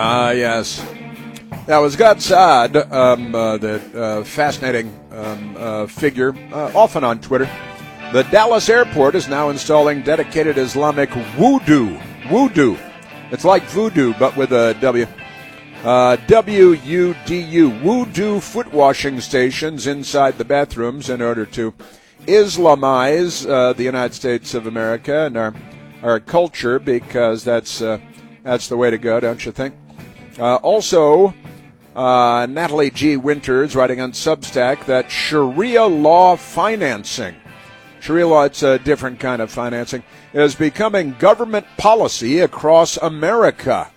Yes. That was Gad Saad, the fascinating figure, often on Twitter. The Dallas airport is now installing dedicated Islamic wudu. It's like voodoo, but with a W. W-U-D-U, wudu foot washing stations inside the bathrooms in order to Islamize the United States of America and our culture, because that's the way to go, don't you think? Also, Natalie G. Winters writing on Substack that Sharia law financing, Sharia law, it's a different kind of financing, is becoming government policy across America.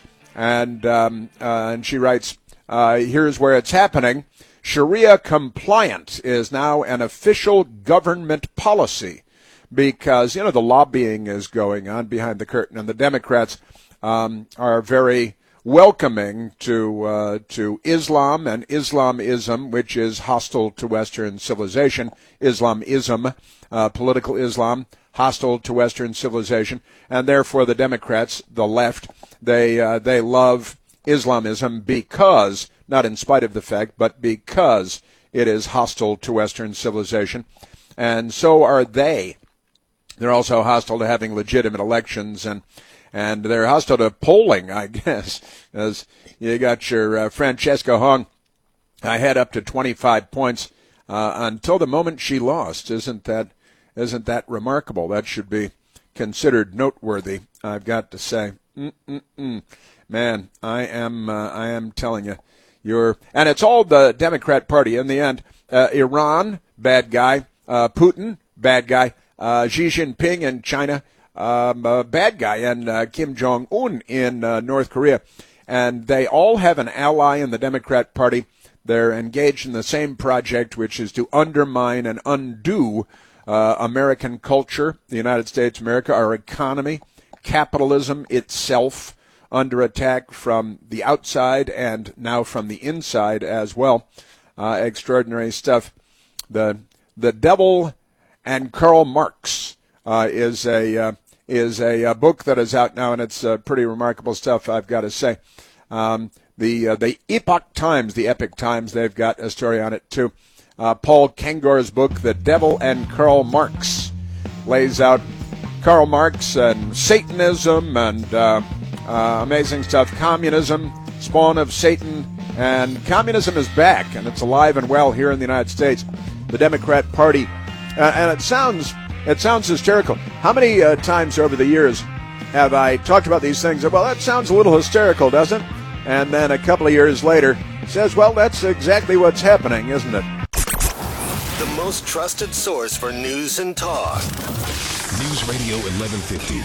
And she writes, here's where it's happening. Sharia compliant is now an official government policy because, the lobbying is going on behind the curtain, and the Democrats are very welcoming to Islam and Islamism, which is hostile to Western civilization. Islamism, political Islam, hostile to Western civilization, and therefore the Democrats, the left, they love Islamism because, not in spite of the fact, but because it is hostile to Western civilization, and so are they. They're also hostile to having legitimate elections, and they're hostile to polling, I guess, as you got your Francesca Hong ahead up to 25 points until the moment she lost. Isn't that remarkable? That should be considered noteworthy, I've got to say. Man, I am telling you, and it's all the Democrat Party in the end. Iran, bad guy. Putin, bad guy. Xi Jinping in China, bad guy, and Kim Jong-un in North Korea. And they all have an ally in the Democrat Party. They're engaged in the same project, which is to undermine and undo American culture, the United States of America, our economy, capitalism itself, under attack from the outside and now from the inside as well. Extraordinary stuff. The Devil and Karl Marx is a book that is out now, and it's pretty remarkable stuff, I've got to say. The Epoch Times, the Epic Times, they've got a story on it too. Paul Kengor's book, The Devil and Karl Marx, lays out Karl Marx and Satanism and amazing stuff. Communism, spawn of Satan, and communism is back, and it's alive and well here in the United States. The Democrat Party, and it sounds hysterical. How many times over the years have I talked about these things? Well, that sounds a little hysterical, doesn't it? And then a couple of years later, says, well, that's exactly what's happening, isn't it? The most trusted source for news and talk. News Radio 1150,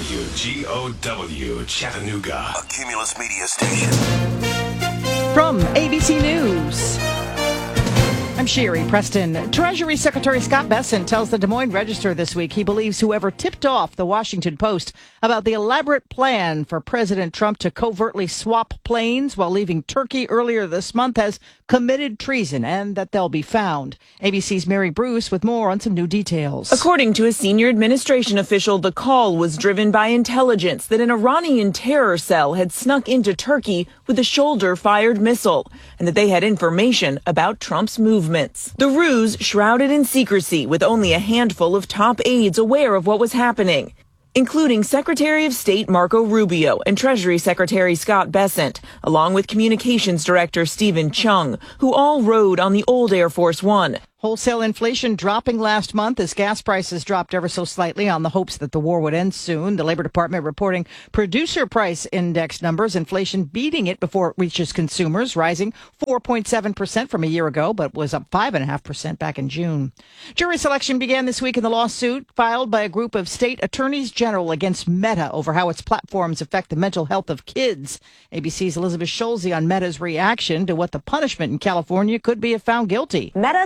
WGOW, Chattanooga. A Cumulus Media Station. From ABC News, I'm Sherry Preston. Treasury Secretary Scott Bessent tells the Des Moines Register this week he believes whoever tipped off the Washington Post about the elaborate plan for President Trump to covertly swap planes while leaving Turkey earlier this month has committed treason, and that they'll be found. ABC's Mary Bruce with more on some new details. According to a senior administration official, the call was driven by intelligence that an Iranian terror cell had snuck into Turkey with a shoulder-fired missile, and that they had information about Trump's movements. The ruse shrouded in secrecy, with only a handful of top aides aware of what was happening, including Secretary of State Marco Rubio and Treasury Secretary Scott Bessent, along with Communications Director Stephen Chung, who all rode on the old Air Force One. Wholesale inflation dropping last month as gas prices dropped ever so slightly on the hopes that the war would end soon. The Labor Department reporting producer price index numbers, inflation beating it before it reaches consumers, rising 4.7% from a year ago, but was up 5.5% back in June. Jury selection began this week in the lawsuit filed by a group of state attorneys general against Meta over how its platforms affect the mental health of kids. ABC's Elizabeth Schulze on Meta's reaction to what the punishment in California could be if found guilty. Meta claims that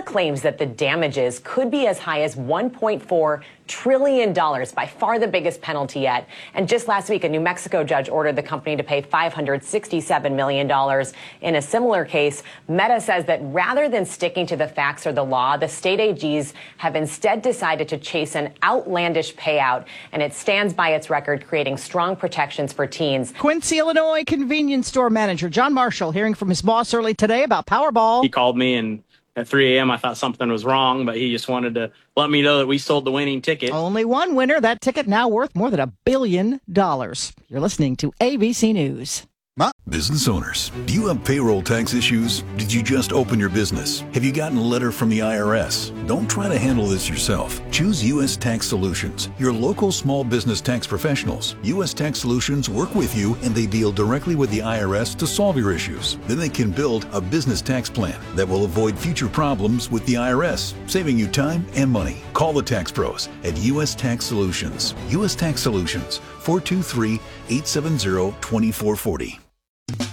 that the damages could be as high as $1.4 trillion, by far the biggest penalty yet. And just last week, a New Mexico judge ordered the company to pay $567 million. In a similar case, Meta says that rather than sticking to the facts or the law, the state AGs have instead decided to chase an outlandish payout, and it stands by its record, creating strong protections for teens. Quincy, Illinois convenience store manager John Marshall hearing from his boss early today about Powerball. He called me, and at 3 a.m. I thought something was wrong, but he just wanted to let me know that we sold the winning ticket. Only one winner. That ticket now worth more than $1 billion. You're listening to ABC News. Business owners, do you have payroll tax issues? Did you just open your business? Have you gotten a letter from the IRS? Don't try to handle this yourself. Choose U.S. Tax Solutions, your local small business tax professionals. U.S. Tax Solutions work with you, and they deal directly with the IRS to solve your issues. Then they can build a business tax plan that will avoid future problems with the IRS, saving you time and money. Call the tax pros at U.S. Tax Solutions. U.S. Tax Solutions, 423-870-2440.